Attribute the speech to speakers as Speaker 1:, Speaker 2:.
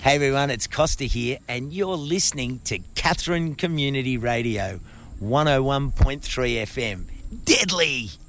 Speaker 1: Hey everyone, it's Costa here, and you're listening to Katherine Community Radio, 101.3 FM. Deadly!